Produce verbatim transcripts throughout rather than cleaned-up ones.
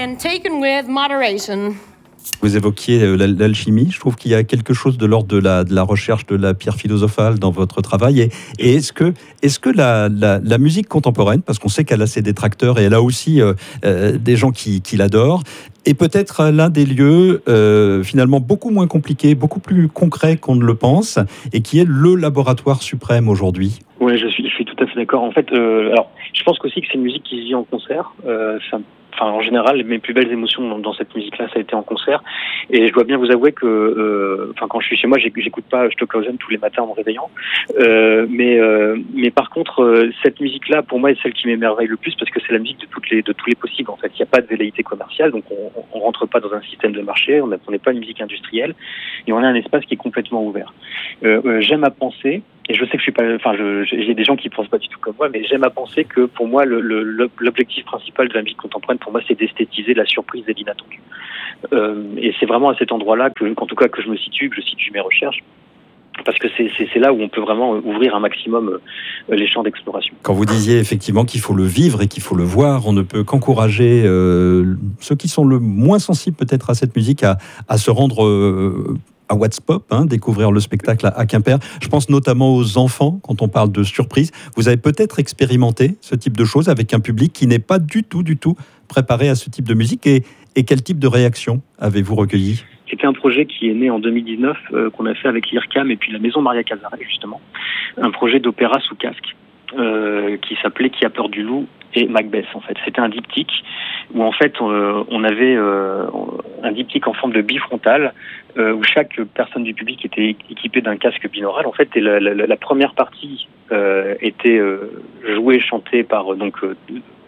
and taken with moderation. Vous évoquiez euh, l'al- l'alchimie. Je trouve qu'il y a quelque chose de l'ordre de la, de la recherche de la pierre philosophale dans votre travail. Et, et est-ce que, est-ce que la, la, la musique contemporaine, parce qu'on sait qu'elle a ses détracteurs et elle a aussi euh, euh, des gens qui, qui l'adorent, est peut-être l'un des lieux euh, finalement beaucoup moins compliqués, beaucoup plus concrets qu'on ne le pense, et qui est le laboratoire suprême aujourd'hui? Ouais, je suis, je suis tout à fait d'accord. En fait, euh, alors, je pense aussi que c'est une musique qui se vit en concert. Euh, ça- Enfin, en général, mes plus belles émotions dans, dans cette musique-là, ça a été en concert. Et je dois bien vous avouer que, euh, enfin, quand je suis chez moi, j'éc- j'écoute pas Stockhausen tous les matins en me réveillant. Euh, mais, euh, mais par contre, euh, cette musique-là, pour moi, est celle qui m'émerveille le plus parce que c'est la musique de toutes les, de tous les possibles. En fait, il n'y a pas de velléité commerciale, donc on, on rentre pas dans un système de marché. On n'est pas une musique industrielle, et on a un espace qui est complètement ouvert. Euh, euh, j'aime à penser. Et je sais que je suis pas, enfin, je, j'ai des gens qui pensent pas du tout comme moi, mais j'aime à penser que pour moi, le, le, l'objectif principal de la musique contemporaine, pour moi, c'est d'esthétiser la surprise et l'inattendu. Euh, et c'est vraiment à cet endroit-là que, qu'en tout cas, que je me situe, que je situe mes recherches. Parce que c'est, c'est, c'est là où on peut vraiment ouvrir un maximum euh, les champs d'exploration. Quand vous disiez effectivement qu'il faut le vivre et qu'il faut le voir, on ne peut qu'encourager euh, ceux qui sont le moins sensibles peut-être à cette musique à, à se rendre euh, à What's Pop, hein, découvrir le spectacle à, à Quimper. Je pense notamment aux enfants quand on parle de surprise. Vous avez peut-être expérimenté ce type de choses avec un public qui n'est pas du tout, du tout préparé à ce type de musique. Et, et quel type de réaction avez-vous recueilli ? C'était un projet qui est né en deux mille dix-neuf, euh, qu'on a fait avec l'I R C A M et puis la Maison Maria Cazaret, justement. Un projet d'opéra sous casque euh, qui s'appelait Qui a peur du loup et Macbeth, en fait. C'était un diptyque où, en fait, euh, on avait euh, un diptyque en forme de bifrontal euh, où chaque personne du public était équipée d'un casque binaural. En fait, et la, la, la première partie euh, était euh, jouée, chantée par euh, donc euh,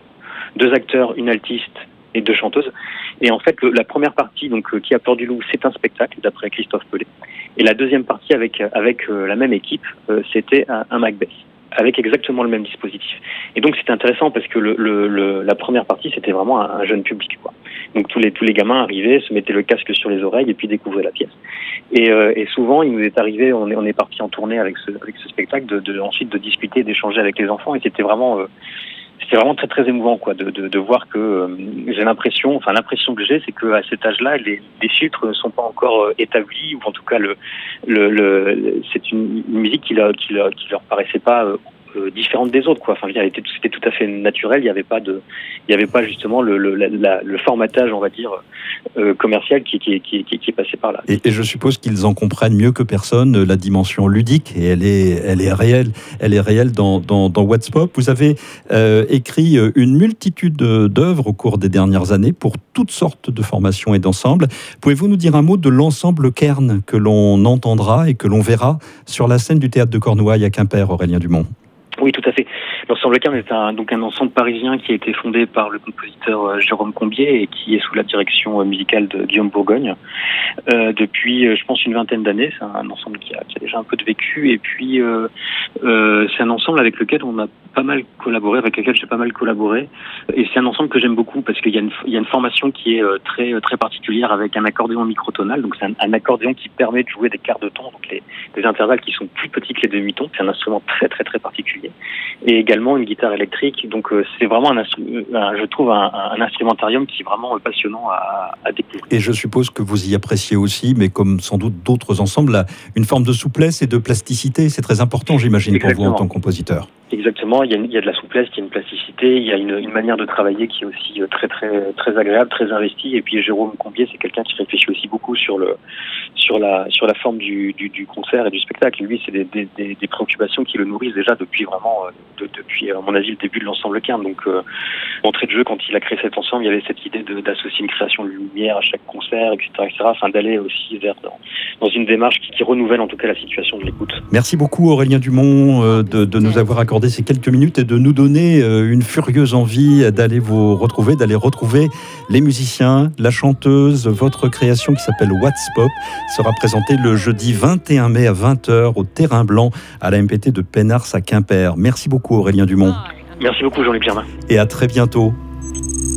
deux acteurs, une altiste et deux chanteuses. Et en fait, le, la première partie, donc euh, Qui a peur du loup, c'est un spectacle d'après Christophe Pelé. Et la deuxième partie, avec avec euh, la même équipe, euh, c'était un, un Macbeth, avec exactement le même dispositif. Et donc c'était intéressant parce que le, le, le la première partie, c'était vraiment un, un jeune public, quoi. Donc tous les tous les gamins arrivaient, se mettaient le casque sur les oreilles et puis découvraient la pièce. Et, euh, et souvent, il nous est arrivé, on est on est parti en tournée avec ce avec ce spectacle, de, de ensuite de discuter, d'échanger avec les enfants, et c'était vraiment euh, c'est vraiment très très émouvant, quoi, de, de, de voir que euh, j'ai l'impression, enfin l'impression que j'ai, c'est que à cet âge-là, les, les filtres ne sont pas encore euh, établis, ou en tout cas le, le, le c'est une, une musique qui, leur, qui, leur, qui leur paraissait pas euh, euh, différente des autres, quoi. Enfin, elle était, c'était tout à fait naturel. Il n'y avait pas de, il y avait pas justement le, le, la, la, le formatage, on va dire, euh, commercial qui, qui, qui, qui, qui est passé par là. Et, et je suppose qu'ils en comprennent mieux que personne la dimension ludique, et elle est, elle est réelle, elle est réelle dans, dans, dans What's Pop. Vous avez euh, écrit une multitude d'œuvres au cours des dernières années pour toutes sortes de formations et d'ensembles. Pouvez-vous nous dire un mot de l'ensemble Kern que l'on entendra et que l'on verra sur la scène du théâtre de Cornouailles à Quimper, Aurélien Dumont? Oui, tout à fait. L'ensemble Kern est un, donc un ensemble parisien qui a été fondé par le compositeur euh, Jérôme Combier et qui est sous la direction euh, musicale de Guillaume Bourgogne euh, depuis, euh, je pense, une vingtaine d'années. C'est un ensemble qui a, qui a déjà un peu de vécu, et puis euh, euh, c'est un ensemble avec lequel on a pas mal collaboré, avec lequel j'ai pas mal collaboré, et c'est un ensemble que j'aime beaucoup parce qu'il y a une, il y a une formation qui est euh, très très particulière avec un accordéon microtonal. Donc c'est un, un accordéon qui permet de jouer des quarts de ton, donc les, des intervalles qui sont plus petits que les demi-tons. C'est un instrument très très très particulier. Et également une guitare électrique. Donc euh, c'est vraiment un, instru- un je trouve un, un instrumentarium qui est vraiment euh, passionnant à, à découvrir. Et je suppose que vous y appréciez aussi, mais comme sans doute d'autres ensembles, là, une forme de souplesse et de plasticité. C'est très important, j'imagine, Exactement. pour vous en tant que compositeur. Exactement, il y, a, il y a de la souplesse, il y a une plasticité, il y a une, une manière de travailler qui est aussi très très très agréable, très investie. Et puis Jérôme Combier, c'est quelqu'un qui réfléchit aussi beaucoup sur le sur la sur la forme du, du, du concert et du spectacle. Et lui, c'est des, des, des préoccupations qui le nourrissent déjà depuis vraiment de, depuis à mon avis le début de l'ensemble Kern. Donc euh, entrée de jeu, quand il a créé cet ensemble, il y avait cette idée de, d'associer une création de lumière à chaque concert, et cetera, et cetera. Enfin d'aller aussi vers dans, dans une démarche qui, qui renouvelle en tout cas la situation de l'écoute. Merci beaucoup Aurélien Dumont euh, de, de nous avoir accordé ces quelques minutes et de nous donner euh, une furieuse envie d'aller vous retrouver, d'aller retrouver les musiciens, la chanteuse. Votre création qui s'appelle What's Pop sera présentée le jeudi vingt et un mai à vingt heures au Terrain Blanc à la M P T de Pénars à Quimper. Merci beaucoup Aurélien Dumont. Merci beaucoup Jean-Luc Germain. Et à très bientôt.